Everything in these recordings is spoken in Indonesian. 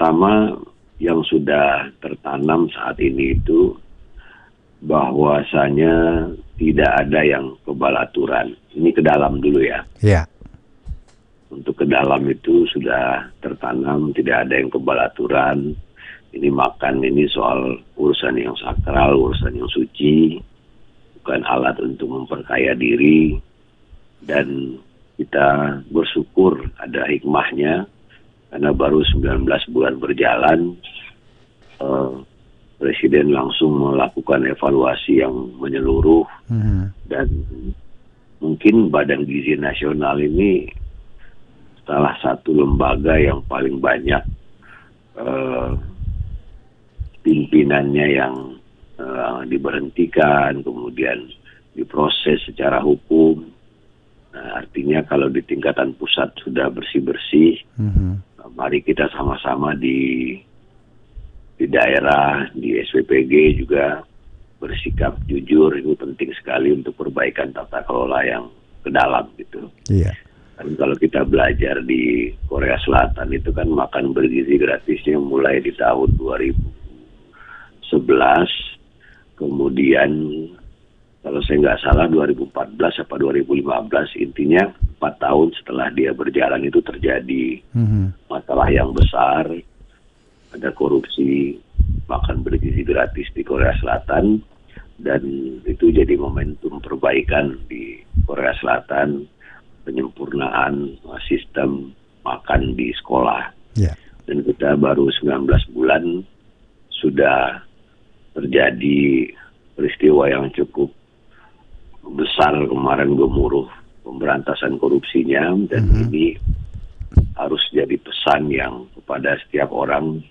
pertama yang sudah tertanam saat ini itu bahwasanya tidak ada yang kebal aturan. Ini ke dalam dulu ya. Ya. Untuk ke dalam itu sudah tertanam, tidak ada yang kebal aturan. Ini makan, ini soal urusan yang sakral, urusan yang suci, bukan alat untuk memperkaya diri. Dan kita bersyukur ada hikmahnya, karena baru 19 bulan berjalan, Presiden langsung melakukan evaluasi yang menyeluruh, dan mungkin Badan Gizi Nasional ini salah satu lembaga yang paling banyak pimpinannya yang diberhentikan, kemudian diproses secara hukum. Nah, artinya kalau di tingkatan pusat sudah bersih-bersih, mari kita sama-sama di daerah, di SPPG juga bersikap jujur. Ini penting sekali untuk perbaikan tata kelola yang ke dalam gitu. Iya. Dan kalau kita belajar di Korea Selatan itu kan makan bergizi gratisnya mulai di tahun 2011, kemudian kalau saya nggak salah 2014 atau 2015, intinya 4 tahun setelah dia berjalan itu terjadi masalah yang besar, ada korupsi makan bergizi gratis di Korea Selatan, dan itu jadi momentum perbaikan di Korea Selatan, penyempurnaan sistem makan di sekolah. Yeah. Dan kita baru 19 bulan sudah terjadi peristiwa yang cukup besar kemarin, gemuruh pemberantasan korupsinya, dan ini harus jadi pesan yang kepada setiap orang,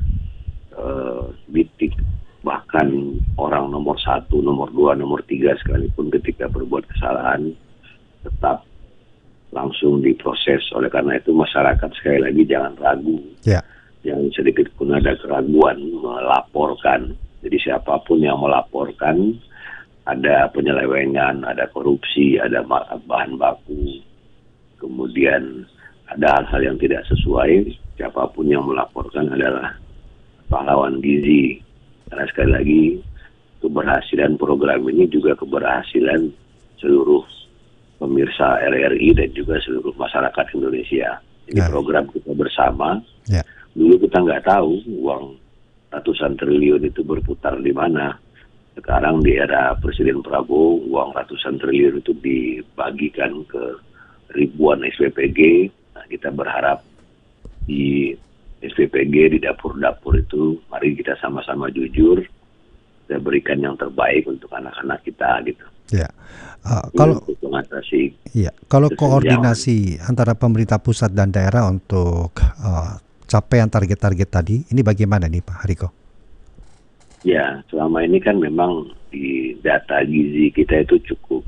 bitik, bahkan orang nomor 1, nomor 2, nomor 3 sekalipun ketika berbuat kesalahan tetap langsung diproses. Oleh karena itu masyarakat sekali lagi jangan ragu, jangan sedikit pun ada keraguan melaporkan. Jadi siapapun yang melaporkan ada penyelewengan, ada korupsi, ada bahan baku, kemudian ada hal-hal yang tidak sesuai, siapapun yang melaporkan adalah pahlawan gizi. Karena sekali lagi keberhasilan program ini juga keberhasilan seluruh pemirsa RRI dan juga seluruh masyarakat Indonesia. Ini program kita bersama. Dulu kita nggak tahu uang ratusan triliun itu berputar di mana. Sekarang di era Presiden Prabowo, uang ratusan triliun itu dibagikan ke ribuan SPPG. Nah, kita berharap di SPPG, di dapur-dapur itu, mari kita sama-sama jujur, kita berikan yang terbaik untuk anak-anak kita gitu. Ya, kalau mengatasi. Ya, kalau koordinasi antara pemerintah pusat dan daerah untuk capaian target-target tadi, ini bagaimana nih Pak Hariko? Ya, selama ini kan memang di data gizi kita itu cukup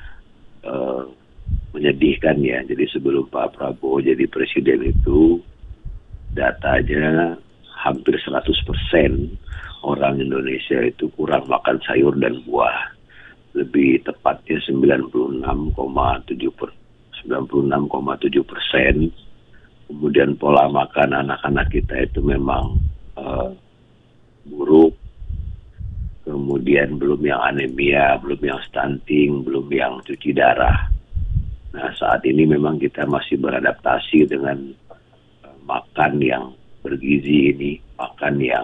menyedihkan ya. Jadi sebelum Pak Prabowo jadi presiden itu datanya hampir 100% orang Indonesia itu kurang makan sayur dan buah. Lebih tepatnya 96,7%. Kemudian pola makan anak-anak kita itu memang buruk. Kemudian belum yang anemia, belum yang stunting, belum yang cuci darah. Nah, saat ini memang kita masih beradaptasi dengan makan yang bergizi ini, makan yang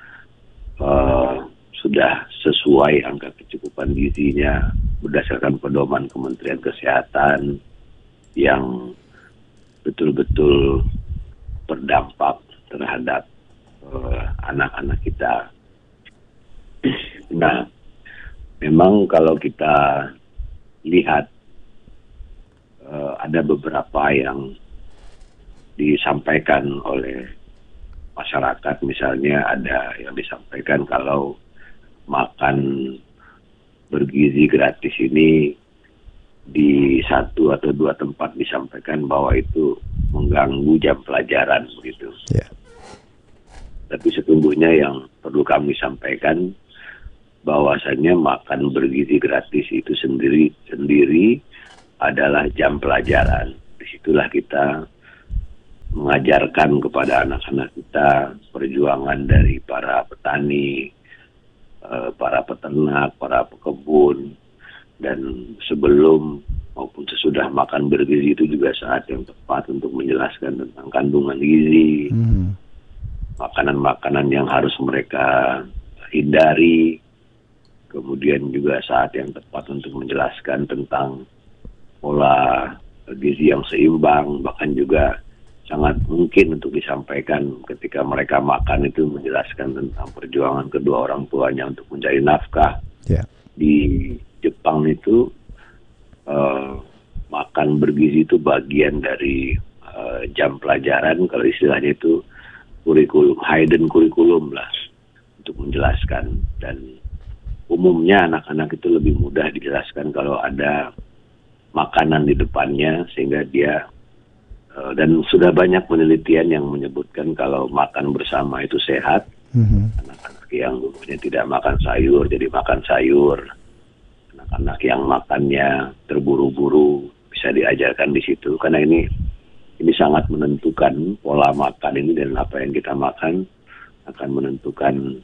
sudah sesuai angka kecukupan gizinya berdasarkan pedoman Kementerian Kesehatan yang betul-betul berdampak terhadap anak-anak kita. Nah, memang kalau kita lihat ada beberapa yang disampaikan oleh masyarakat, misalnya ada yang disampaikan kalau makan bergizi gratis ini di 1 atau 2 tempat disampaikan bahwa itu mengganggu jam pelajaran begitu. Tapi sesungguhnya yang perlu kami sampaikan bahwasannya makan bergizi gratis itu sendiri adalah jam pelajaran. Disitulah kita mengajarkan kepada anak-anak kita perjuangan dari para petani, para peternak, para pekebun, dan sebelum maupun sesudah makan bergizi itu juga saat yang tepat untuk menjelaskan tentang kandungan gizi, makanan-makanan yang harus mereka hindari, kemudian juga saat yang tepat untuk menjelaskan tentang pola gizi yang seimbang, bahkan juga sangat mungkin untuk disampaikan ketika mereka makan itu menjelaskan tentang perjuangan kedua orang tuanya untuk mencari nafkah. Di Jepang itu makan bergizi itu bagian dari jam pelajaran, kalau istilahnya itu kurikulum, hidden kurikulum lah, untuk menjelaskan. Dan umumnya anak-anak itu lebih mudah dijelaskan kalau ada makanan di depannya, sehingga dia dan sudah banyak penelitian yang menyebutkan kalau makan bersama itu sehat. Anak-anak yang umumnya tidak makan sayur jadi makan sayur, anak-anak yang makannya terburu-buru bisa diajarkan di situ, karena ini sangat menentukan pola makan ini, dan apa yang kita makan akan menentukan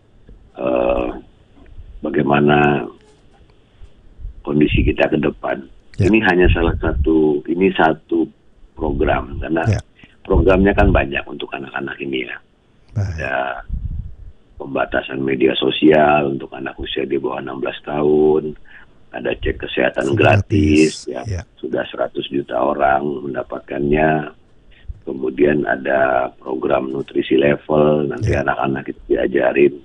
bagaimana kondisi kita ke depan. Ini hanya salah satu, ini satu program, karena programnya kan banyak untuk anak-anak ini ya. Ada pembatasan media sosial untuk anak usia di bawah 16 tahun, ada cek kesehatan gratis, sudah 100 juta orang mendapatkannya. Kemudian ada program nutrisi level, nanti anak-anak itu diajarin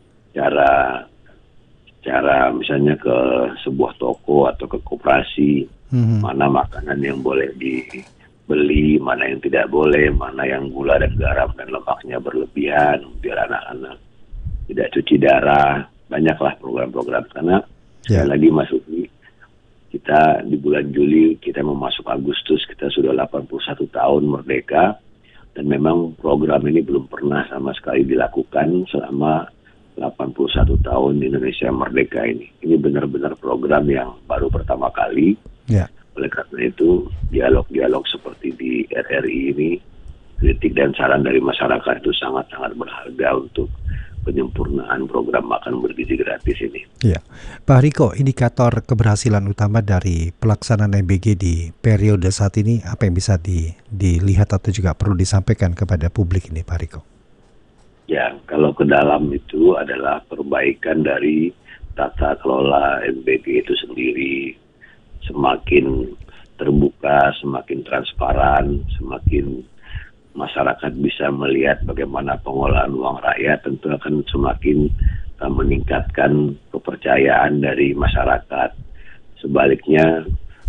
cara misalnya ke sebuah toko atau ke koperasi, mana makanan yang boleh dibeli, mana yang tidak boleh, mana yang gula dan garam dan lemaknya berlebihan, biar anak-anak tidak cuci darah. Banyaklah program-program, karena sekali lagi Mas Ufi, kita di bulan Juli, kita memasuk Agustus, kita sudah 81 tahun merdeka, dan memang program ini belum pernah sama sekali dilakukan selama 81 tahun Indonesia merdeka ini. Ini benar-benar program yang baru pertama kali. Oleh karena itu, dialog-dialog seperti di RRI ini, kritik dan saran dari masyarakat itu sangat-sangat berharga untuk penyempurnaan program makan bergizi gratis ini. Pak Riko, indikator keberhasilan utama dari pelaksanaan MBG di periode saat ini, apa yang bisa dilihat atau juga perlu disampaikan kepada publik ini, Pak Riko? Ya, kalau ke dalam itu adalah perbaikan dari tata kelola MBG itu sendiri. Semakin terbuka, semakin transparan, semakin masyarakat bisa melihat bagaimana pengolahan uang rakyat, tentu akan semakin meningkatkan kepercayaan dari masyarakat. Sebaliknya,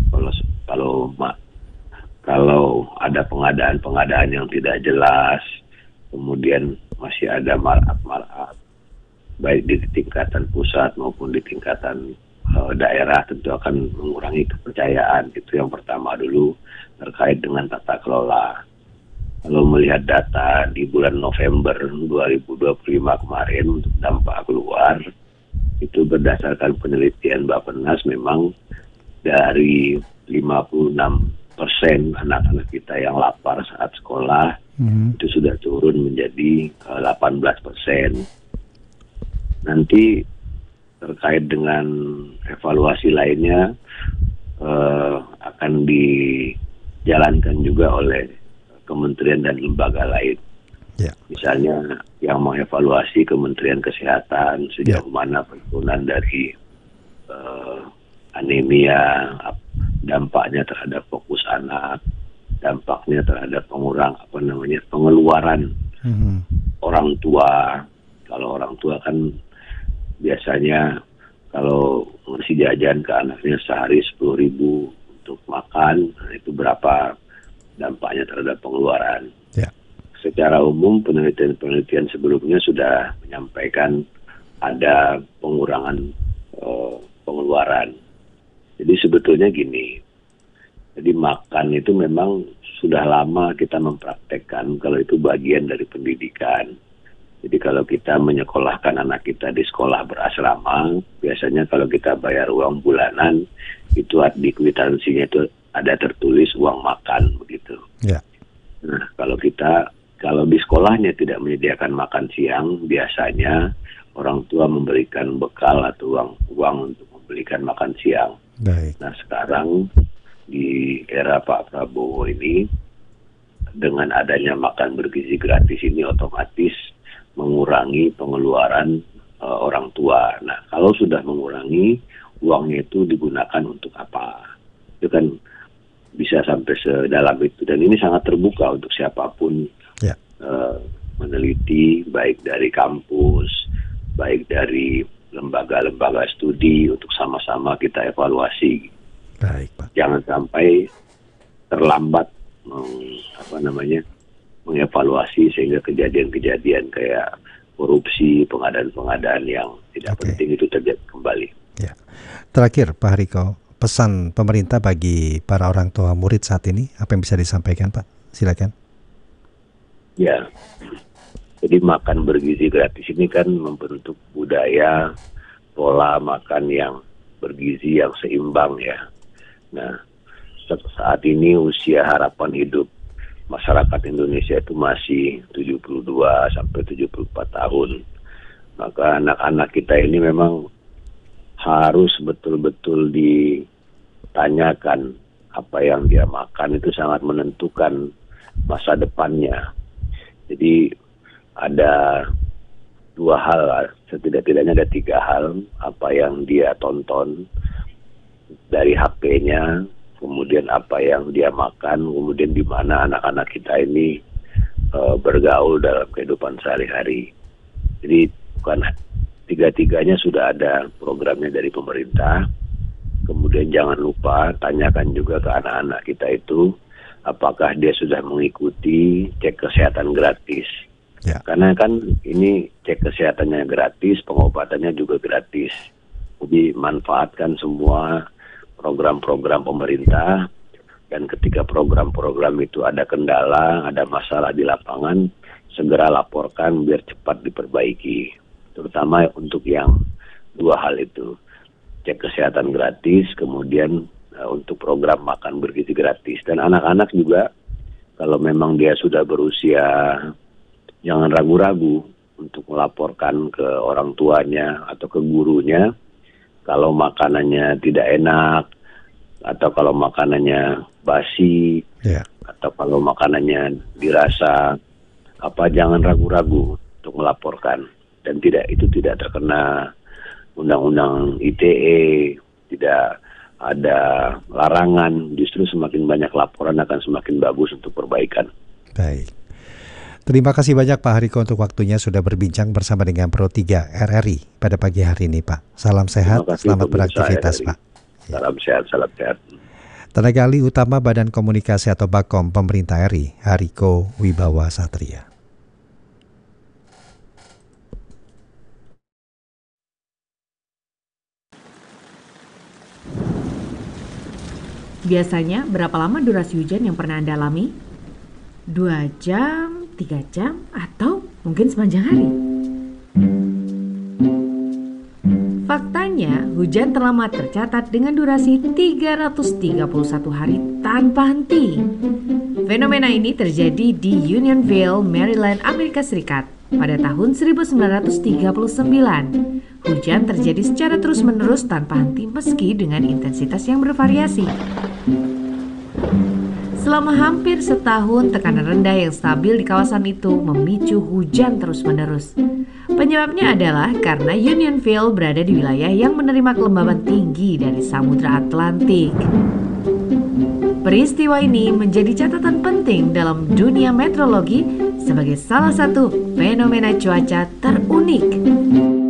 kalau ada pengadaan yang tidak jelas, kemudian masih ada markup, baik di tingkatan pusat maupun di tingkatan daerah, tentu akan mengurangi kepercayaan. Itu yang pertama dulu terkait dengan tata kelola. Kalau melihat data di bulan November 2025 kemarin untuk dampak keluar, itu berdasarkan penelitian Bappenas, memang dari 56% anak-anak kita yang lapar saat sekolah, itu sudah turun menjadi 18%. Nanti terkait dengan evaluasi lainnya akan dijalankan juga oleh kementerian dan lembaga lain. Misalnya yang mengevaluasi Kementerian Kesehatan, sejauh mana penurunan dari anemia, dampaknya terhadap fokus anak, dampaknya terhadap pengeluaran orang tua. Kalau orang tua kan biasanya kalau ngasih jajan ke anaknya sehari 10.000 untuk makan, itu berapa dampaknya terhadap pengeluaran. Secara umum penelitian sebelumnya sudah menyampaikan ada pengurangan pengeluaran. Jadi sebetulnya gini, jadi makan itu memang sudah lama kita mempraktekkan kalau itu bagian dari pendidikan. Jadi kalau kita menyekolahkan anak kita di sekolah berasrama, biasanya kalau kita bayar uang bulanan, itu di kwitansinya itu ada tertulis uang makan begitu. Nah, kalau di sekolahnya tidak menyediakan makan siang, biasanya orang tua memberikan bekal atau uang untuk membelikan makan siang. Baik. Nah, sekarang di era Pak Prabowo ini, dengan adanya makan bergizi gratis ini otomatis mengurangi pengeluaran orang tua. Nah, kalau sudah mengurangi, uangnya itu digunakan untuk apa? Itu kan bisa sampai sedalam itu. Dan ini sangat terbuka untuk siapapun meneliti, baik dari kampus, baik dari lembaga-lembaga studi, untuk sama-sama kita evaluasi. Baik, Pak. Jangan sampai terlambat mengevaluasi sehingga kejadian-kejadian kayak korupsi, pengadaan-pengadaan yang tidak penting itu terjadi kembali. Ya. Terakhir, Pak Hariko, pesan pemerintah bagi para orang tua murid saat ini, apa yang bisa disampaikan, Pak? Silakan. Ya, jadi makan bergizi gratis ini kan membentuk budaya pola makan yang bergizi, yang seimbang ya. Nah, saat ini usia harapan hidup masyarakat Indonesia itu masih 72 sampai 74 tahun. Maka anak-anak kita ini memang harus betul-betul ditanyakan apa yang dia makan, itu sangat menentukan masa depannya. Jadi ada dua hal, setidak-tidaknya ada 3 hal, apa yang dia tonton dari HP-nya, kemudian apa yang dia makan, kemudian di mana anak-anak kita ini bergaul dalam kehidupan sehari-hari. Jadi bukan tiga-tiganya sudah ada programnya dari pemerintah. Kemudian jangan lupa tanyakan juga ke anak-anak kita itu apakah dia sudah mengikuti cek kesehatan gratis. Ya. Karena kan ini cek kesehatannya gratis, pengobatannya juga gratis. Jadi manfaatkan semua program-program pemerintah, dan ketika program-program itu ada kendala, ada masalah di lapangan, segera laporkan biar cepat diperbaiki. Terutama untuk yang 2 hal itu, cek kesehatan gratis, kemudian untuk program makan bergizi gratis. Dan anak-anak juga, kalau memang dia sudah berusia, jangan ragu-ragu untuk melaporkan ke orang tuanya atau ke gurunya kalau makanannya tidak enak, atau kalau makanannya basi, atau kalau makanannya dirasa jangan ragu-ragu untuk melaporkan. Dan itu tidak terkena undang-undang ITE, tidak ada larangan, justru semakin banyak laporan akan semakin bagus untuk perbaikan. Baik. Terima kasih banyak Pak Hariko untuk waktunya sudah berbincang bersama dengan Pro 3 RRI pada pagi hari ini, Pak. Salam sehat, selamat beraktivitas, Pak. Salam sehat, salam sehat. Tenaga Ahli Utama Badan Komunikasi atau Bakom Pemerintah RI, Hariko Wibawa Satria. Biasanya berapa lama durasi hujan yang pernah Anda alami? 2 jam, 3 jam, atau mungkin sepanjang hari? Faktanya, hujan terlama tercatat dengan durasi 331 hari tanpa henti. Fenomena ini terjadi di Unionville, Maryland, Amerika Serikat pada tahun 1939. Hujan terjadi secara terus-menerus tanpa henti meski dengan intensitas yang bervariasi. Selama hampir setahun, tekanan rendah yang stabil di kawasan itu memicu hujan terus-menerus. Penyebabnya adalah karena Unionville berada di wilayah yang menerima kelembaban tinggi dari Samudra Atlantik. Peristiwa ini menjadi catatan penting dalam dunia meteorologi sebagai salah satu fenomena cuaca terunik.